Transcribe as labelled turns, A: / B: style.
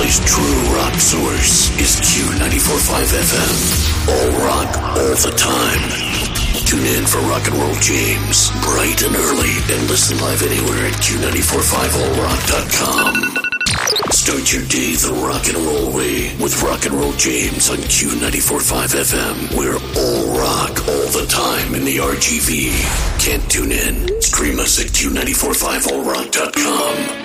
A: California's true rock source is Q94.5 FM. All rock, all the time. Tune in for Rock and Roll James, bright and early, and listen live anywhere at Q945allrock.com. Start your day the rock and roll way with Rock and Roll James on Q94.5 FM. We're all rock all the time in the RGV. Can't tune in? Stream us at Q945allrock.com.